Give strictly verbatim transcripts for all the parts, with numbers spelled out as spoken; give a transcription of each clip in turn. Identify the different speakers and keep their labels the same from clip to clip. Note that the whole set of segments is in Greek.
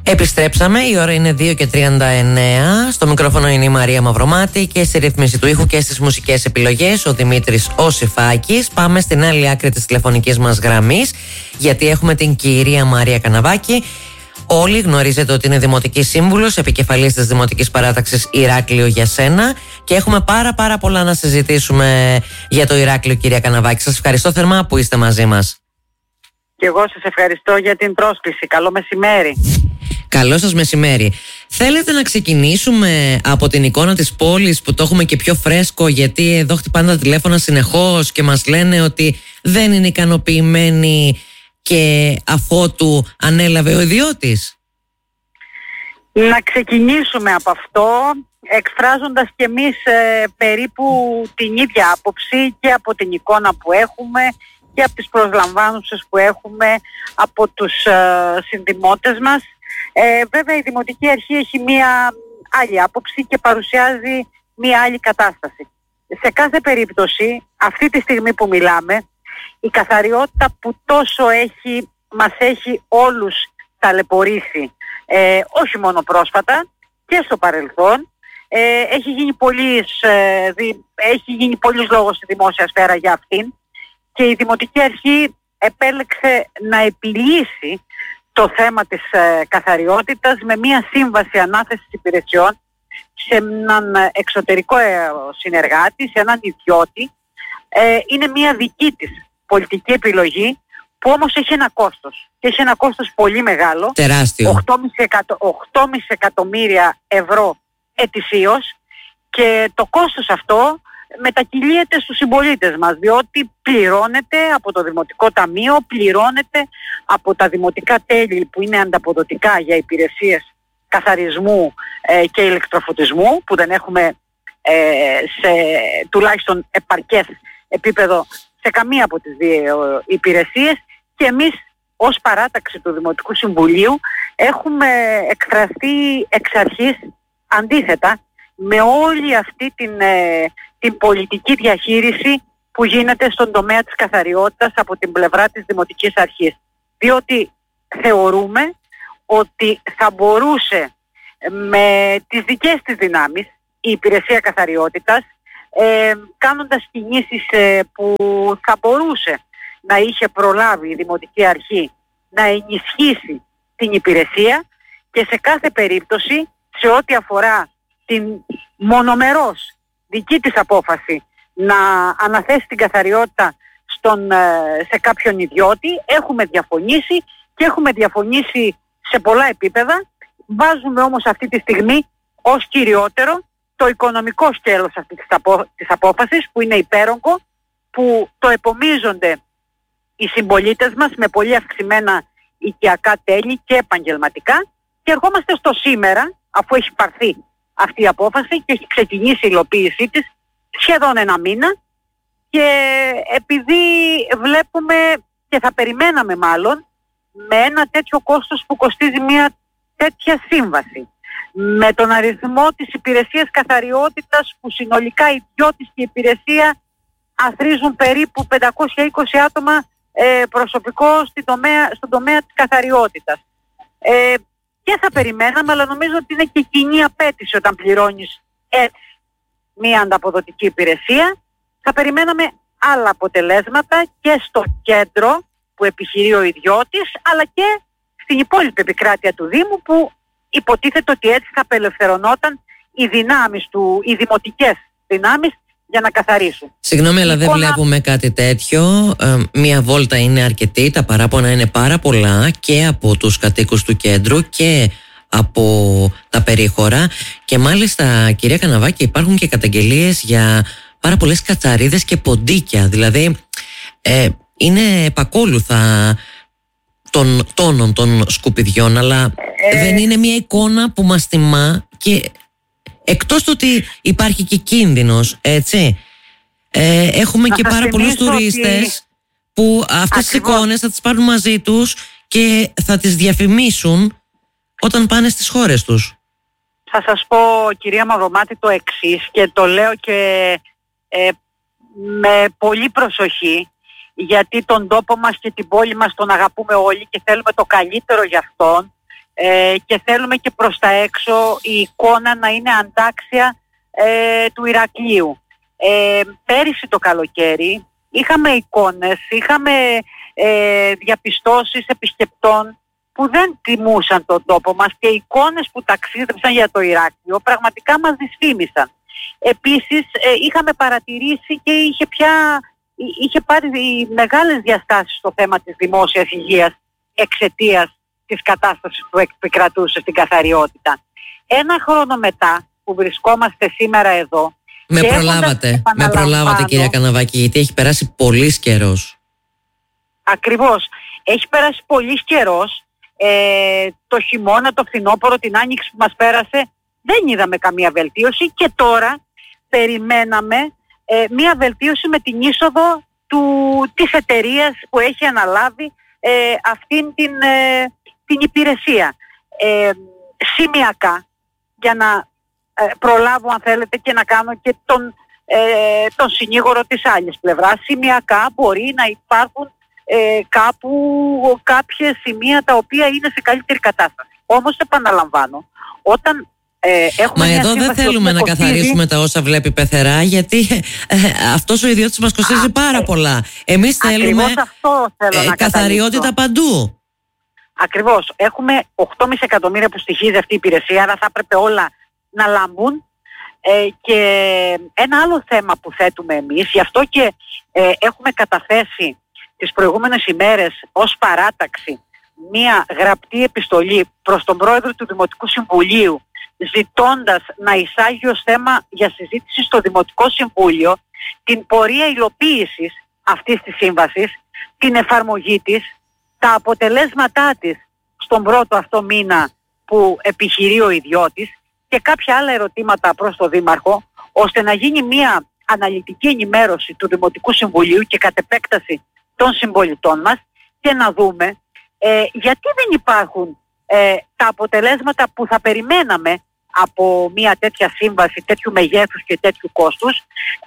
Speaker 1: Επιστρέψαμε, η ώρα είναι δύο και τριάντα εννέα. Στο μικρόφωνο είναι η Μαρία Μαυρομάτη και στη ρύθμιση του ήχου και στις μουσικές επιλογές ο Δημήτρης Οσιφάκης. Πάμε στην άλλη άκρη της τηλεφωνικής μας γραμμής, γιατί έχουμε την κυρία Μαρία Καναβάκη. Όλοι γνωρίζετε ότι είναι Δημοτική Σύμβουλος, επικεφαλής της Δημοτικής Παράταξης Ηράκλειο για σένα, και έχουμε πάρα πάρα πολλά να συζητήσουμε για το Ηράκλειο, κυρία Καναβάκη. Σας ευχαριστώ θερμά που είστε μαζί μας.
Speaker 2: Και εγώ σας ευχαριστώ για την πρόσκληση. Καλό μεσημέρι.
Speaker 1: Καλό σας μεσημέρι. Θέλετε να ξεκινήσουμε από την εικόνα της πόλης, που το έχουμε και πιο φρέσκο, γιατί εδώ χτυπάνε τα τηλέφωνα συνεχώς και μας λένε ότι δεν είναι ικανοποιημένοι και αφότου ανέλαβε ο ιδιώτης?
Speaker 2: Να ξεκινήσουμε από αυτό, εκφράζοντας και εμείς ε, περίπου την ίδια άποψη και από την εικόνα που έχουμε και από τις προσλαμβάνουσες που έχουμε από τους ε, συνδημότες μας. Ε, βέβαια η Δημοτική Αρχή έχει μία άλλη άποψη και παρουσιάζει μία άλλη κατάσταση. Σε κάθε περίπτωση, αυτή τη στιγμή που μιλάμε, η καθαριότητα που τόσο έχει, μας έχει όλους ταλαιπωρήσει, ε, όχι μόνο πρόσφατα και στο παρελθόν, ε, έχει γίνει πολύς, ε, δι, έχει γίνει πολύς λόγος στη δημόσια σφαίρα για αυτήν, και η Δημοτική Αρχή επέλεξε να επιλύσει το θέμα της ε, καθαριότητας με μια σύμβαση ανάθεσης υπηρεσιών σε έναν εξωτερικό ε, συνεργάτη, σε έναν ιδιώτη. Ε, είναι μια δική της πολιτική επιλογή, που όμως έχει ένα κόστος. Και έχει ένα κόστος πολύ μεγάλο.
Speaker 1: Τεράστιο.
Speaker 2: οκτώ κόμμα πέντε εκατομμύρια ευρώ ετησίως, και το κόστος αυτό μετακυλίεται στους συμπολίτες μας, διότι πληρώνεται από το Δημοτικό Ταμείο, πληρώνεται από τα δημοτικά τέλη που είναι ανταποδοτικά για υπηρεσίες καθαρισμού ε, και ηλεκτροφωτισμού, που δεν έχουμε ε, σε τουλάχιστον επαρκές επίπεδο σε καμία από τις δύο υπηρεσίες. Και εμείς ως παράταξη του Δημοτικού Συμβουλίου έχουμε εκφραστεί εξ αρχής αντίθετα με όλη αυτή την, ε, την πολιτική διαχείριση που γίνεται στον τομέα της καθαριότητας από την πλευρά της Δημοτικής Αρχής. Διότι θεωρούμε ότι θα μπορούσε με τις δικές της δυνάμεις η υπηρεσία καθαριότητας, ε, κάνοντας κινήσεις ε, που θα μπορούσε να είχε προλάβει η Δημοτική Αρχή, να ενισχύσει την υπηρεσία, και σε κάθε περίπτωση, σε ό,τι αφορά την μονομερός δική της απόφαση να αναθέσει την καθαριότητα στον, σε κάποιον ιδιώτη, έχουμε διαφωνήσει και έχουμε διαφωνήσει σε πολλά επίπεδα. Βάζουμε όμως αυτή τη στιγμή ως κυριότερο το οικονομικό σκέλος αυτής της, απο, της απόφασης, που είναι υπέρογκο, που το επομίζονται οι συμπολίτες μας με πολύ αυξημένα οικιακά τέλη και επαγγελματικά, και ερχόμαστε στο σήμερα, αφού έχει πάρθει αυτή η απόφαση και έχει ξεκινήσει η υλοποίησή της σχεδόν ένα μήνα, και επειδή βλέπουμε και θα περιμέναμε μάλλον με ένα τέτοιο κόστος που κοστίζει μια τέτοια σύμβαση, με τον αριθμό της υπηρεσίας καθαριότητας που συνολικά οι ιδιώτες και η υπηρεσία αθροίζουν περίπου πεντακόσια είκοσι άτομα ε, προσωπικό στην τομέα, στον τομέα της καθαριότητας. Ε, και θα περιμέναμε, αλλά νομίζω ότι είναι και κοινή απέτηση όταν πληρώνεις έτσι μία ανταποδοτική υπηρεσία. Θα περιμέναμε άλλα αποτελέσματα και στο κέντρο που επιχειρεί ο ιδιώτης, αλλά και στην υπόλοιπη επικράτεια του Δήμου, που υποτίθεται ότι έτσι θα απελευθερωνόταν οι δυνάμεις του, οι δημοτικές δυνάμεις για να καθαρίσουν.
Speaker 1: Συγγνώμη, αλλά δεν βλέπουμε κάτι τέτοιο. Ε, μία βόλτα είναι αρκετή. Τα παράπονα είναι πάρα πολλά και από τους κατοίκους του κέντρου και από τα περίχωρα. Και μάλιστα, κυρία Καναβάκη, υπάρχουν και καταγγελίες για πάρα πολλές κατσαρίδες και ποντίκια. Δηλαδή, ε, είναι επακόλουθα των τόνων των σκουπιδιών, αλλά ε... δεν είναι μια εικόνα που μας θυμά, και εκτός του ότι υπάρχει και κίνδυνος, έτσι, ε, έχουμε να και πάρα πολλούς τουρίστες ότι... που αυτές τις εικόνες θα τις πάρουν μαζί τους και θα τις διαφημίσουν όταν πάνε στις χώρες τους.
Speaker 2: Θα σας πω, κυρία Μαυρομάτη, το εξής, και το λέω και ε, με πολύ προσοχή, γιατί τον τόπο μας και την πόλη μας τον αγαπούμε όλοι και θέλουμε το καλύτερο για αυτόν. ε, και θέλουμε και προς τα έξω η εικόνα να είναι αντάξια ε, του Ηρακλείου. Ε, πέρυσι το καλοκαίρι είχαμε εικόνες, είχαμε ε, διαπιστώσεις επισκεπτών που δεν τιμούσαν τον τόπο μας και εικόνες που ταξίδεψαν για το Ηράκλειο πραγματικά μας δυσφήμισαν. Επίσης ε, είχαμε παρατηρήσει και είχε, πια, είχε πάρει μεγάλες διαστάσεις στο θέμα της δημόσιας υγείας εξαιτίας της κατάστασης που επικρατούσε στην καθαριότητα. Ένα χρόνο μετά που βρισκόμαστε σήμερα εδώ,
Speaker 1: με προλάβατε, με προλάβατε κυρία Καναβάκη, γιατί έχει περάσει πολύς καιρός.
Speaker 2: Ακριβώς, έχει περάσει πολύς καιρός. Ε, το χειμώνα, το φθινόπωρο, την άνοιξη που μας πέρασε δεν είδαμε καμία βελτίωση και τώρα περιμέναμε ε, μία βελτίωση με την είσοδο του, της εταιρείας που έχει αναλάβει ε, αυτήν την, ε, την υπηρεσία. Ε, σημειακά, για να ε, προλάβω αν θέλετε και να κάνω και τον, ε, τον συνήγορο της άλλης πλευράς, σημειακά μπορεί να υπάρχουν Ε, κάπου κάποια σημεία τα οποία είναι σε καλύτερη κατάσταση. Όμως επαναλαμβάνω, όταν ε, έχουμε
Speaker 1: Μα
Speaker 2: μια
Speaker 1: εδώ δεν θέλουμε να
Speaker 2: κοστίζει,
Speaker 1: καθαρίσουμε τα όσα βλέπει πεθερά, γιατί ε, αυτός ο ιδιώτης μας κοστίζει α, πάρα ε, πολλά. Εμείς θέλουμε
Speaker 2: αυτό θέλω
Speaker 1: ε,
Speaker 2: να
Speaker 1: καθαριότητα παντού.
Speaker 2: Ακριβώς. Έχουμε οκτώ κόμμα πέντε εκατομμύρια που στοιχίζει αυτή η υπηρεσία, άρα θα έπρεπε όλα να λάμπουν. Ε, και ένα άλλο θέμα που θέτουμε εμείς, γι' αυτό και ε, έχουμε καταθέσει τις προηγούμενες ημέρες ως παράταξη μία γραπτή επιστολή προς τον πρόεδρο του Δημοτικού Συμβουλίου, ζητώντας να εισάγει ως θέμα για συζήτηση στο Δημοτικό Συμβούλιο την πορεία υλοποίησης αυτής της σύμβασης, την εφαρμογή της, τα αποτελέσματά της στον πρώτο αυτό μήνα που επιχειρεί ο ιδιώτης και κάποια άλλα ερωτήματα προς τον Δήμαρχο, ώστε να γίνει μία αναλυτική ενημέρωση του Δημοτικού Συμβουλίου και κατ' επέκταση των συμπολιτών μας και να δούμε ε, γιατί δεν υπάρχουν ε, τα αποτελέσματα που θα περιμέναμε από μια τέτοια σύμβαση τέτοιου μεγέθους και τέτοιου κόστους,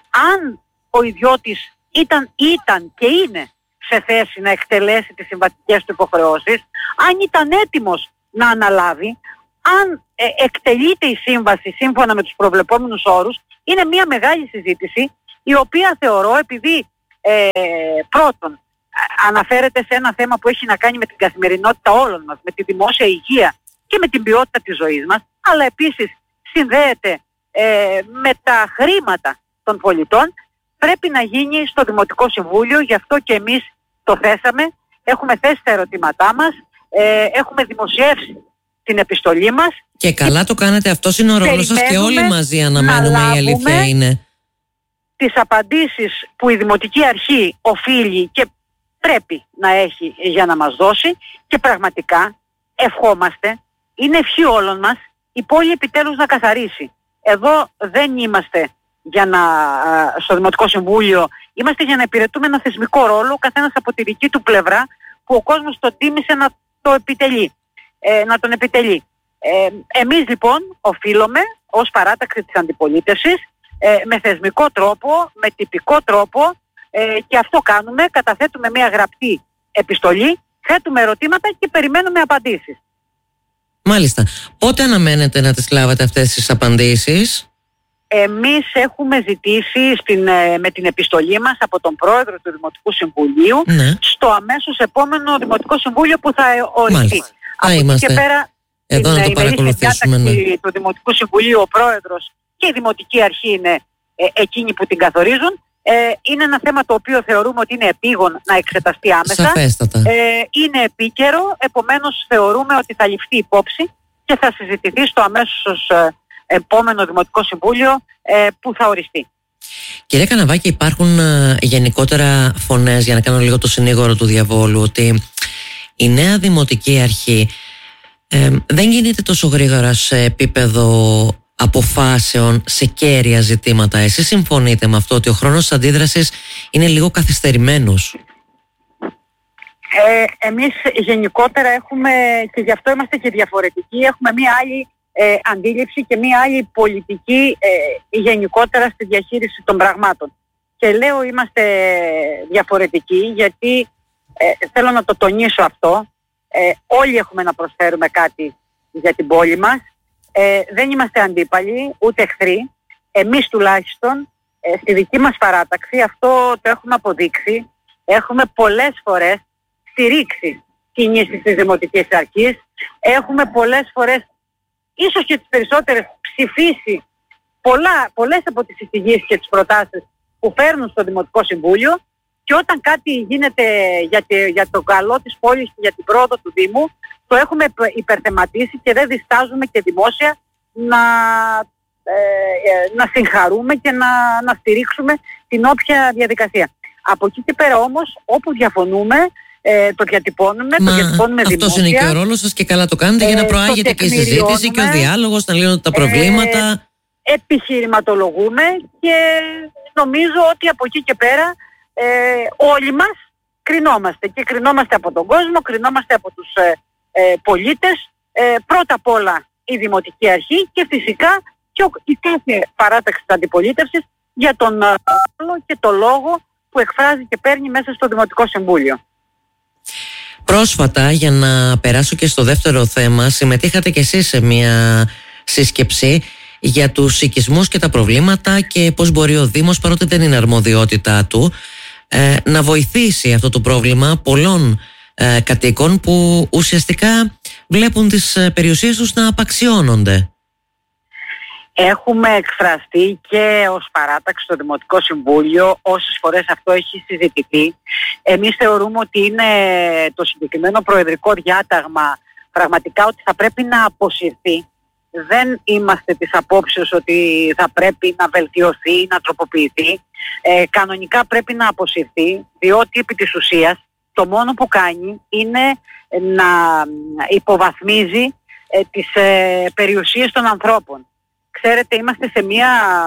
Speaker 2: αν ο ιδιώτης ήταν, ήταν και είναι σε θέση να εκτελέσει τις συμβατικές του υποχρεώσεις, αν ήταν έτοιμος να αναλάβει, αν ε, εκτελείται η σύμβαση σύμφωνα με τους προβλεπόμενους όρους, είναι μια μεγάλη συζήτηση η οποία θεωρώ, επειδή ε, πρώτον αναφέρεται σε ένα θέμα που έχει να κάνει με την καθημερινότητα όλων μας, με τη δημόσια υγεία και με την ποιότητα της ζωής μας, αλλά επίσης συνδέεται ε, με τα χρήματα των πολιτών, πρέπει να γίνει στο Δημοτικό Συμβούλιο. Γι' αυτό και εμείς το θέσαμε, έχουμε θέσει τα ερωτήματά μας, ε, έχουμε δημοσιεύσει την επιστολή μας.
Speaker 1: Και καλά και το κάνετε, αυτός είναι ο ρόλος σας και όλοι μαζί αναμένουμε, η αλήθεια είναι.
Speaker 2: Τις απαντήσεις που η Δημοτική Αρχή οφείλει και πρέπει να έχει για να μας δώσει και πραγματικά ευχόμαστε, είναι ευχή όλων μας, η πόλη επιτέλους να καθαρίσει. Εδώ δεν είμαστε για να, στο Δημοτικό Συμβούλιο, είμαστε για να υπηρετούμε ένα θεσμικό ρόλο, ο καθένας από τη δική του πλευρά που ο κόσμος τον τίμησε να, το επιτελεί, ε, να τον επιτελεί. Ε, εμείς λοιπόν οφείλουμε ως παράταξη της αντιπολίτευσης ε, με θεσμικό τρόπο, με τυπικό τρόπο, Ε, και αυτό κάνουμε, καταθέτουμε μια γραπτή επιστολή, θέτουμε ερωτήματα και περιμένουμε απαντήσεις.
Speaker 1: Μάλιστα. Πότε αναμένετε να τις λάβετε αυτές τις απαντήσεις?
Speaker 2: Εμείς έχουμε ζητήσει στην, με την επιστολή μας από τον πρόεδρο του Δημοτικού Συμβουλίου, ναι, στο αμέσως επόμενο Δημοτικό Συμβούλιο που θα οριστεί. Από εκεί και πέρα,
Speaker 1: εδώ να το παρακολουθήσουμε, ναι,
Speaker 2: του Δημοτικού Συμβουλίου, ο πρόεδρος και η Δημοτική Αρχή είναι ε, εκείνοι που την καθορίζουν. Ε, είναι ένα θέμα το οποίο θεωρούμε ότι είναι επίγον να εξεταστεί άμεσα.
Speaker 1: Σαφέστατα.
Speaker 2: Ε, είναι επίκαιρο, επομένως θεωρούμε ότι θα ληφθεί υπόψη και θα συζητηθεί στο αμέσως ε, επόμενο Δημοτικό Συμβούλιο ε, που θα οριστεί.
Speaker 1: Κυρία Καναβάκη, υπάρχουν ε, γενικότερα φωνές, για να κάνω λίγο το συνήγορο του διαβόλου, ότι η νέα Δημοτική Αρχή ε, δεν γίνεται τόσο γρήγορα σε επίπεδο αποφάσεων σε κέρια ζητήματα. Εσείς συμφωνείτε με αυτό, ότι ο χρόνος της αντίδρασης είναι λίγο καθυστερημένος?
Speaker 2: Ε, εμείς γενικότερα έχουμε, και γι' αυτό είμαστε και διαφορετικοί, έχουμε μία άλλη ε, αντίληψη και μία άλλη πολιτική ε, γενικότερα στη διαχείριση των πραγμάτων. Και λέω είμαστε διαφορετικοί γιατί ε, θέλω να το τονίσω αυτό. Ε, όλοι έχουμε να προσφέρουμε κάτι για την πόλη μας. Ε, δεν είμαστε αντίπαλοι, ούτε εχθροί. Εμείς τουλάχιστον ε, στη δική μας παράταξη αυτό το έχουμε αποδείξει. Έχουμε πολλές φορές στηρίξει κινήσεις της Δημοτικής Αρχής. Έχουμε πολλές φορές, ίσως και τις περισσότερες, ψηφίσει πολλά, πολλές από τις εισηγήσεις και τις προτάσεις που φέρνουν στο Δημοτικό Συμβούλιο, και όταν κάτι γίνεται για, τη, για το καλό της πόλης και για την πρόοδο του Δήμου, το έχουμε υπερθεματίσει και δεν διστάζουμε και δημόσια να, ε, να συγχαρούμε και να, να στηρίξουμε την όποια διαδικασία. Από εκεί και πέρα όμως, όπου διαφωνούμε, ε, το διατυπώνουμε,
Speaker 1: Μα,
Speaker 2: το διατυπώνουμε δημόσια.
Speaker 1: Αυτός είναι και ο ρόλος σας και καλά το κάνετε, ε, για να προάγεται και η συζήτηση και ο διάλογος, να λύνονται τα προβλήματα.
Speaker 2: Ε, επιχειρηματολογούμε και νομίζω ότι από εκεί και πέρα ε, όλοι μας κρινόμαστε και κρινόμαστε από τον κόσμο, κρινόμαστε από τους ε, ε, πολίτες, ε, πρώτα απ' όλα η Δημοτική Αρχή και φυσικά και ο, η κάθε παράταξη της αντιπολίτευσης για τον ρόλο και το λόγο που εκφράζει και παίρνει μέσα στο Δημοτικό Συμβούλιο.
Speaker 1: Πρόσφατα, για να περάσω και στο δεύτερο θέμα, συμμετείχατε και εσείς σε μια σύσκεψη για τους οικισμούς και τα προβλήματα και πώς μπορεί ο Δήμος, παρότι δεν είναι αρμοδιότητά του, ε, να βοηθήσει αυτό το πρόβλημα πολλών ε, κατοίκων που ουσιαστικά βλέπουν τις ε, περιουσίες τους να απαξιώνονται.
Speaker 2: Έχουμε εκφραστεί και ως παράταξη στο Δημοτικό Συμβούλιο, όσες φορές αυτό έχει συζητηθεί. Εμείς θεωρούμε ότι είναι το συγκεκριμένο προεδρικό διάταγμα πραγματικά ότι θα πρέπει να αποσυρθεί. Δεν είμαστε της απόψεως ότι θα πρέπει να βελτιωθεί, να τροποποιηθεί. Ε, κανονικά πρέπει να αποσυρθεί, διότι επί της ουσίας το μόνο που κάνει είναι να υποβαθμίζει ε, τις ε, περιουσίες των ανθρώπων. Ξέρετε, είμαστε σε μια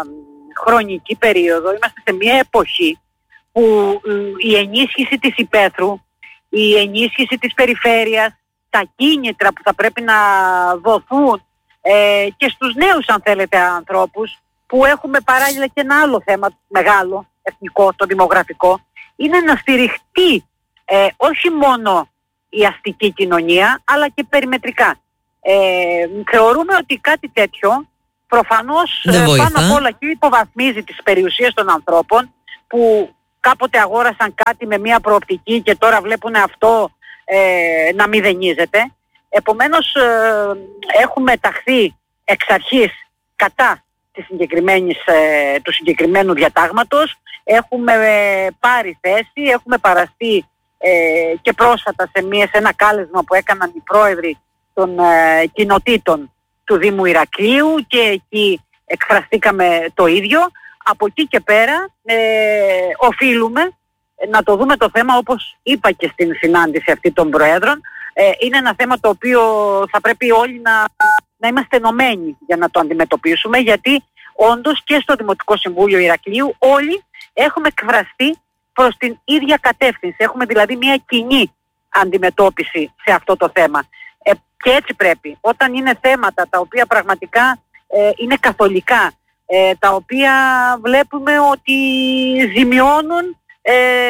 Speaker 2: χρονική περίοδο, είμαστε σε μια εποχή που η ενίσχυση της υπαίθρου, η ενίσχυση της περιφέρειας, τα κίνητρα που θα πρέπει να δοθούν ε, και στους νέους, αν θέλετε, ανθρώπους, που έχουμε παράλληλα και ένα άλλο θέμα μεγάλο, εθνικό, το δημογραφικό, είναι να στηριχτεί ε, όχι μόνο η αστική κοινωνία, αλλά και περιμετρικά. Ε, θεωρούμε ότι κάτι τέτοιο προφανώς πάνω απ' όλα και υποβαθμίζει τις περιουσίες των ανθρώπων που κάποτε αγόρασαν κάτι με μια προοπτική και τώρα βλέπουν αυτό ε, να μηδενίζεται. Επομένως ε, έχουμε ταχθεί εξ αρχής κατά της συγκεκριμένης, ε, του συγκεκριμένου διατάγματος. Έχουμε ε, πάρει θέση, έχουμε παραστεί ε, και πρόσφατα σε, μια, σε ένα κάλεσμα που έκαναν οι πρόεδροι των ε, κοινοτήτων του Δήμου Ηρακλείου και εκεί εκφραστήκαμε το ίδιο. Από εκεί και πέρα ε, οφείλουμε να το δούμε το θέμα, όπως είπα και στην συνάντηση αυτή των Προέδρων. Ε, είναι ένα θέμα το οποίο θα πρέπει όλοι να, να είμαστε ενωμένοι για να το αντιμετωπίσουμε, γιατί όντως και στο Δημοτικό Συμβούλιο Ηρακλείου όλοι έχουμε εκφραστεί προς την ίδια κατεύθυνση. Έχουμε δηλαδή μια κοινή αντιμετώπιση σε αυτό το θέμα. Ε, και έτσι πρέπει. Όταν είναι θέματα τα οποία πραγματικά ε, είναι καθολικά, ε, τα οποία βλέπουμε ότι ζημιώνουν ε,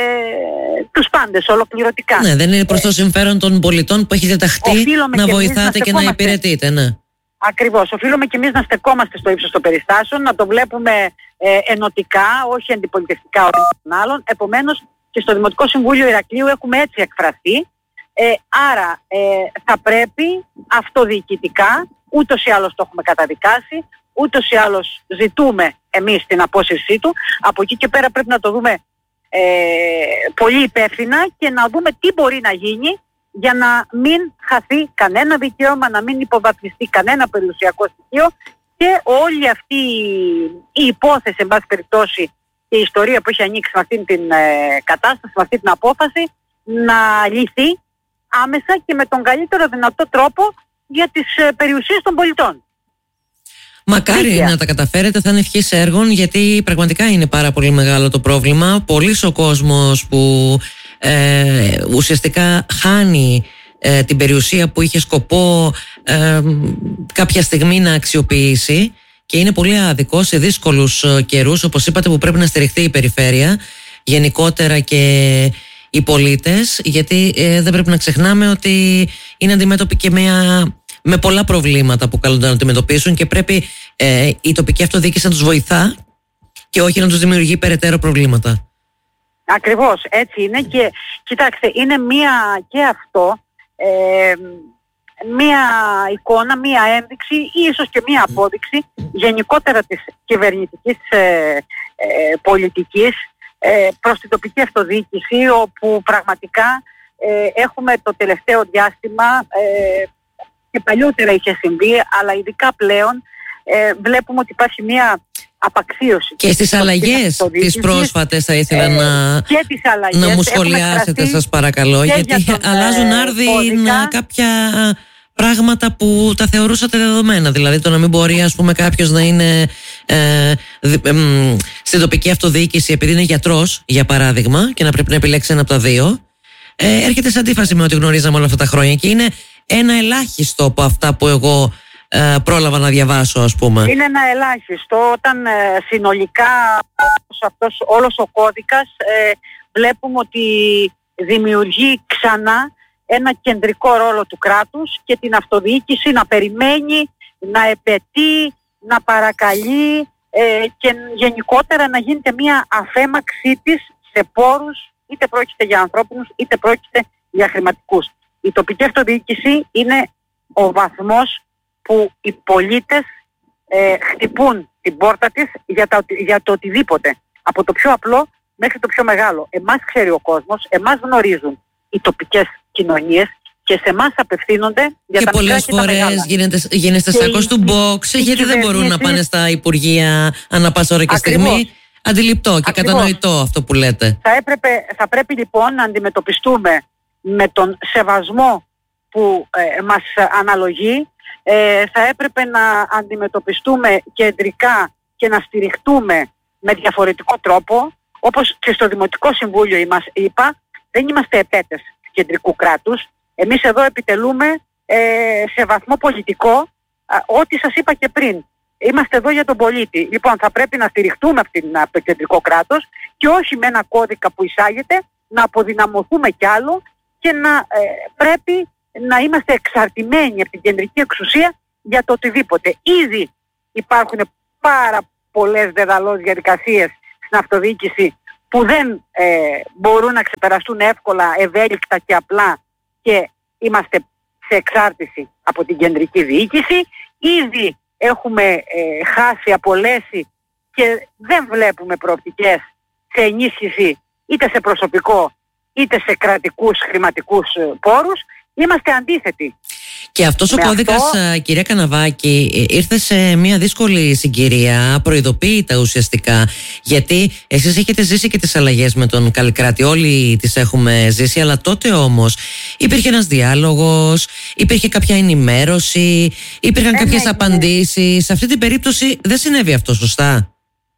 Speaker 2: τους πάντες ολοκληρωτικά.
Speaker 1: Ναι, δεν είναι προς το συμφέρον των πολιτών που έχετε ταχθεί να βοηθάτε και να υπηρετείτε. Ναι.
Speaker 2: Ακριβώς. Οφείλουμε και εμείς να στεκόμαστε στο ύψος των περιστάσεων, να το βλέπουμε ε, ενωτικά, όχι αντιπολιτευτικά όλων των άλλων. Επομένως και στο Δημοτικό Συμβούλιο Ηρακλείου έχουμε έτσι εκφραστεί. Ε, άρα ε, θα πρέπει αυτοδιοικητικά, ούτως ή άλλως το έχουμε καταδικάσει, ούτως ή άλλως ζητούμε εμείς την απόσυρσή του. Από εκεί και πέρα πρέπει να το δούμε ε, πολύ υπεύθυνα και να δούμε τι μπορεί να γίνει για να μην χαθεί κανένα δικαίωμα, να μην υποβαθμιστεί κανένα περιουσιακό στοιχείο και όλη αυτή η υπόθεση, εν πάση περιπτώσει, και η ιστορία που έχει ανοίξει με αυτή την ε, κατάσταση, με αυτή την απόφαση, να λυθεί άμεσα και με τον καλύτερο δυνατό τρόπο για τις ε, περιουσίες των πολιτών.
Speaker 1: Μακάρι Δίκαια. να τα καταφέρετε, θα είναι ευχής έργων, γιατί πραγματικά είναι πάρα πολύ μεγάλο το πρόβλημα. Πολύς ο κόσμος που ε, ουσιαστικά χάνει ε, την περιουσία που είχε σκοπό ε, κάποια στιγμή να αξιοποιήσει, και είναι πολύ άδικο σε δύσκολους καιρούς, όπως είπατε, που πρέπει να στηριχθεί η περιφέρεια γενικότερα και οι πολίτες, γιατί ε, δεν πρέπει να ξεχνάμε ότι είναι αντιμέτωποι και μια με πολλά προβλήματα που καλούνται να αντιμετωπίσουν και πρέπει ε, η τοπική αυτοδιοίκηση να τους βοηθά και όχι να τους δημιουργεί περαιτέρω προβλήματα.
Speaker 2: Ακριβώς, έτσι είναι. Και κοιτάξτε, είναι μία και αυτό ε, μία εικόνα, μία ένδειξη ή ίσως και μία απόδειξη γενικότερα της κυβερνητικής ε, ε, πολιτικής ε, προς την τοπική αυτοδιοίκηση, όπου πραγματικά ε, έχουμε το τελευταίο διάστημα ε, και παλιότερα είχε συμβεί, αλλά ειδικά πλέον ε, βλέπουμε ότι υπάρχει μία απαξίωση.
Speaker 1: Και στις αλλαγές τις πρόσφατες θα ήθελα ε, να, να μου σχολιάσετε, σας παρακαλώ, γιατί για τον, αλλάζουν άρδινα κάποια πράγματα που τα θεωρούσατε δεδομένα. Δηλαδή το να μην μπορεί, ας πούμε, κάποιος να είναι ε, δι, ε, ε, στην τοπική αυτοδιοίκηση επειδή είναι γιατρός, για παράδειγμα, και να πρέπει να επιλέξει ένα από τα δύο, ε, έρχεται σε αντίφαση με ό,τι γνωρίζαμε όλα αυτά τα χρόνια και είναι ένα ελάχιστο από αυτά που εγώ ε, πρόλαβα να διαβάσω, ας πούμε. Είναι ένα ελάχιστο όταν ε, συνολικά αυτός, όλος ο κώδικας ε, βλέπουμε ότι δημιουργεί ξανά ένα κεντρικό ρόλο του κράτους και την αυτοδιοίκηση να περιμένει, να επαιτεί, να παρακαλεί ε, και γενικότερα να γίνεται μια αφέμαξή της σε πόρους, είτε πρόκειται για ανθρώπινους είτε πρόκειται για χρηματικούς. Η τοπική αυτοδιοίκηση είναι ο βαθμός που οι πολίτες ε, χτυπούν την πόρτα της για, τα, για το οτιδήποτε, από το πιο απλό μέχρι το πιο μεγάλο. Εμάς ξέρει ο κόσμος, εμάς γνωρίζουν οι τοπικές κοινωνίες και σε εμάς απευθύνονται για και
Speaker 2: τα μικρά
Speaker 1: και τα μεγάλα. Και πολλές φορές γίνεστε σάκος του box, γιατί δεν μπορούν να πάνε στα Υπουργεία ανά πάσα ώρα και
Speaker 2: Ακριβώς.
Speaker 1: στιγμή. Αντιληπτό και
Speaker 2: Ακριβώς.
Speaker 1: κατανοητό αυτό που λέτε.
Speaker 2: Θα, έπρεπε, θα πρέπει λοιπόν να αντιμετωπιστούμε με τον σεβασμό που ε, μας αναλογεί. Ε, θα έπρεπε να αντιμετωπιστούμε κεντρικά και να στηριχτούμε με διαφορετικό τρόπο. Όπως και στο Δημοτικό Συμβούλιο μας είπα, δεν είμαστε επέτες του κεντρικού κράτους. Εμείς εδώ επιτελούμε ε, σε βαθμό πολιτικό α, ό,τι σας είπα και πριν. Είμαστε εδώ για τον πολίτη. Λοιπόν, θα πρέπει να στηριχτούμε από, την, από το κεντρικό κράτος και όχι με ένα κώδικα που εισάγεται να αποδυναμωθούμε κι άλλο και να ε, πρέπει να είμαστε εξαρτημένοι από την κεντρική εξουσία για το οτιδήποτε. Ήδη υπάρχουν πάρα πολλές δεδαλώς διαδικασίες στην αυτοδιοίκηση που δεν ε, μπορούν να ξεπεραστούν εύκολα, ευέλικτα και απλά και είμαστε σε εξάρτηση από την κεντρική διοίκηση. Ήδη έχουμε ε, χάσει, απολέσει και δεν βλέπουμε προοπτικές σε ενίσχυση είτε σε προσωπικό είτε σε κρατικούς χρηματικούς πόρους. Είμαστε αντίθετοι.
Speaker 1: Και αυτός ο κώδικας, αυτό... κυρία Καναβάκη, ήρθε σε μια δύσκολη συγκυρία, προειδοποίητα ουσιαστικά, γιατί εσείς έχετε ζήσει και τις αλλαγές με τον Καλλικράτη, όλοι τις έχουμε ζήσει, αλλά τότε όμως υπήρχε ένας διάλογος, υπήρχε κάποια ενημέρωση, υπήρχαν ε, κάποιες ναι, απαντήσεις. Ναι. Σε αυτή την περίπτωση δεν συνέβη αυτό, σωστά?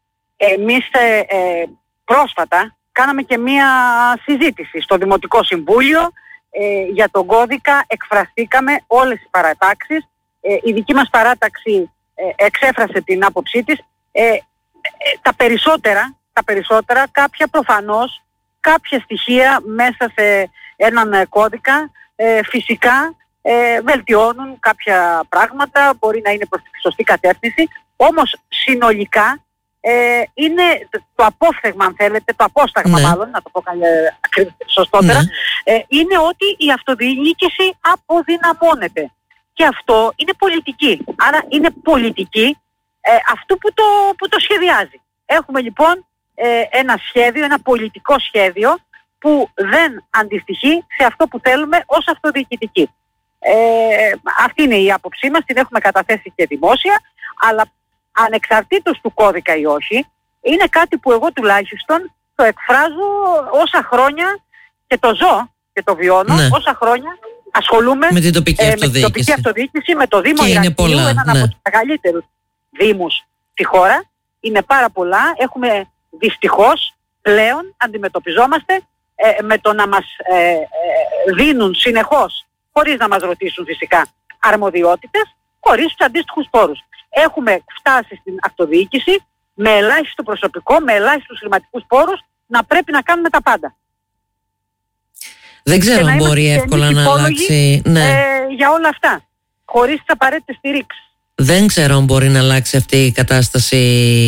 Speaker 2: Εμείς ε, ε, πρόσφατα κάναμε και μια συζήτηση στο Δημοτικό Συμβούλιο Ε, για τον κώδικα, εκφραστήκαμε όλες οι παρατάξεις. Ε, η δική μας παράταξη ε, εξέφρασε την άποψή της. Ε, ε, τα περισσότερα, τα περισσότερα, κάποια προφανώς, κάποια στοιχεία μέσα σε έναν ε, κώδικα ε, φυσικά ε, βελτιώνουν κάποια πράγματα, μπορεί να είναι προς τη σωστή κατεύθυνση, όμως συνολικά ε, είναι το απόφθεγμα, αν θέλετε, το απόσταγμα, ναι. μάλλον, να το πω ε, σωστότερα, ναι. ε, είναι ότι η αυτοδιοίκηση αποδυναμώνεται. Και αυτό είναι πολιτική. Άρα είναι πολιτική ε, αυτού που το, που το σχεδιάζει. Έχουμε λοιπόν ε, ένα σχέδιο, ένα πολιτικό σχέδιο που δεν αντιστοιχεί σε αυτό που θέλουμε ως αυτοδιοικητική. Ε, αυτή είναι η άποψή μας, την έχουμε καταθέσει και δημόσια, αλλά ανεξαρτήτως του κώδικα ή όχι, είναι κάτι που εγώ τουλάχιστον το εκφράζω όσα χρόνια και το ζω και το βιώνω, ναι. όσα χρόνια ασχολούμαι
Speaker 1: με την τοπική
Speaker 2: ε,
Speaker 1: αυτοδιοίκηση.
Speaker 2: με την τοπική αυτοδιοίκηση, με το Δήμο Ηρακλείου, έναν ναι. από τους μεγαλύτερους δήμους στη χώρα. Είναι πάρα πολλά. Έχουμε δυστυχώς πλέον αντιμετωπιζόμαστε ε, με το να μας ε, ε, δίνουν συνεχώς, χωρίς να μας ρωτήσουν φυσικά, αρμοδιότητες, χωρίς τους αντίστοιχους πόρους. Έχουμε φτάσει στην αυτοδιοίκηση με ελάχιστο προσωπικό, με ελάχιστους χρηματικούς πόρους, να πρέπει να κάνουμε τα πάντα.
Speaker 1: Δεν ξέρω αν μπορεί εύκολα να αλλάξει. Ναι.
Speaker 2: Ε, για όλα αυτά. χωρίς τις απαραίτητες στηρίξεις.
Speaker 1: Δεν ξέρω αν μπορεί να αλλάξει αυτή η κατάσταση,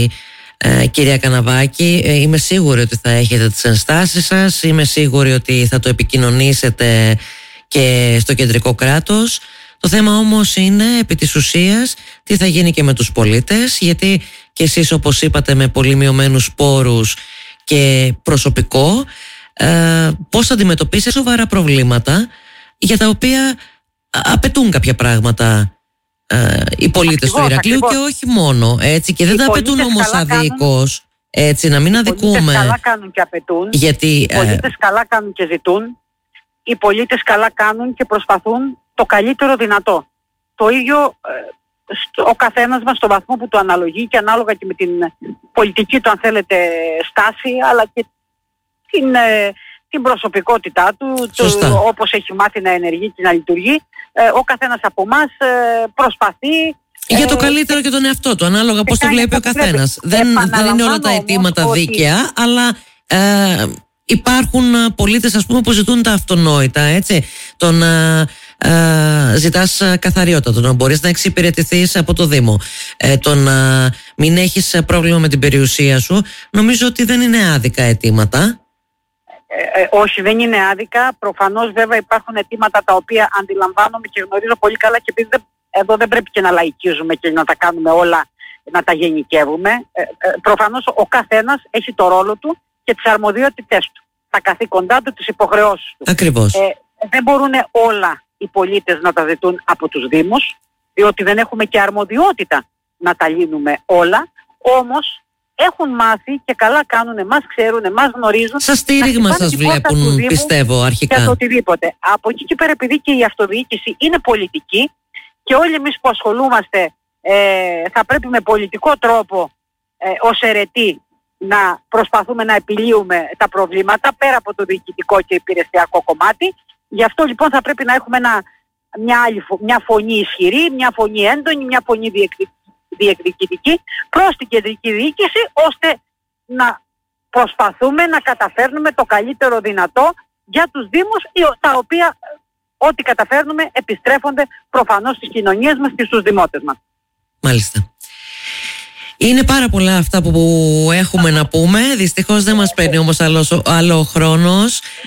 Speaker 1: ε, κυρία Καναβάκη. Ε, είμαι σίγουρη ότι θα έχετε τις ενστάσεις σας, είμαι σίγουρη ότι θα το επικοινωνήσετε και στο κεντρικό κράτος. Το θέμα όμως είναι επί της ουσίας τι θα γίνει και με τους πολίτες, γιατί και εσείς, όπως είπατε, με πολύ μειωμένους πόρους και προσωπικό, ε, πώς θα αντιμετωπίσετε σοβαρά προβλήματα για τα οποία απαιτούν κάποια πράγματα ε, οι πολίτες του Ηρακλείου ακριβώς. Και όχι μόνο, έτσι, και δεν οι τα απαιτούν όμως αδίκως, έτσι, να μην αδικούμε. Οι
Speaker 2: πολίτες καλά κάνουν και απαιτούν,
Speaker 1: γιατί,
Speaker 2: οι πολίτες ε, καλά κάνουν και ζητούν, οι πολίτες καλά κάνουν και προσπαθούν το καλύτερο δυνατό. Το ίδιο ε, ο καθένας μας στον βαθμό που το αναλογεί και ανάλογα και με την πολιτική του, αν θέλετε, στάση, αλλά και την, ε, την προσωπικότητά του, το, όπως έχει μάθει να ενεργεί και να λειτουργεί. Ε, ο καθένας από εμάς ε, προσπαθεί
Speaker 1: για το καλύτερο και τον εαυτό του, ανάλογα πώς το βλέπει ο καθένας. Δεν, δεν είναι όλα τα αιτήματα ότι... δίκαια, αλλά ε, υπάρχουν πολίτες, ας πούμε, που ζητούν τα αυτονόητα, έτσι. Το να ε, ζητάς καθαριότητα, το να μπορείς να εξυπηρετηθείς από το Δήμο, ε, το να μην έχεις πρόβλημα με την περιουσία σου, νομίζω ότι δεν είναι άδικα αιτήματα.
Speaker 2: Ε, ε, όχι, δεν είναι άδικα. Προφανώς βέβαια υπάρχουν αιτήματα τα οποία αντιλαμβάνομαι και γνωρίζω πολύ καλά, και επειδή δεν, εδώ δεν πρέπει και να λαϊκίζουμε και να τα κάνουμε όλα, να τα γενικεύουμε. Ε, ε, προφανώς ο καθένας έχει το ρόλο του και τις αρμοδιότητές του, τα καθήκοντά του, τις υποχρεώσεις του.
Speaker 1: Ακριβώς.
Speaker 2: Ε, δεν μπορούν όλα οι πολίτες να τα ζητούν από τους Δήμους, διότι δεν έχουμε και αρμοδιότητα να τα λύνουμε όλα, όμως έχουν μάθει και καλά κάνουν, μας ξέρουν, μας γνωρίζουν.
Speaker 1: Στα στήριγμα σας βλέπουν, πιστεύω, αρχικά.
Speaker 2: Για το οτιδήποτε. Από εκεί και πέρα, επειδή και η αυτοδιοίκηση είναι πολιτική και όλοι εμείς που ασχολούμαστε ε, θα πρέπει με πολιτικό τρόπο ε, ως αιρετοί να προσπαθούμε να επιλύουμε τα προβλήματα πέρα από το διοικητικό και υπηρεσιακό κομμάτι. Γι' αυτό λοιπόν θα πρέπει να έχουμε ένα, μια, άλλη, μια φωνή ισχυρή, μια φωνή έντονη, μια φωνή διεκδικητική. διεκδικητική προς την κεντρική διοίκηση, ώστε να προσπαθούμε να καταφέρνουμε το καλύτερο δυνατό για τους Δήμους, τα οποία ό,τι καταφέρνουμε επιστρέφονται προφανώς στις κοινωνίες μας και στους δημότες μας.
Speaker 1: Μάλιστα. Είναι πάρα πολλά αυτά που έχουμε να πούμε. Δυστυχώς δεν μας παίρνει όμως άλλο, άλλο χρόνος.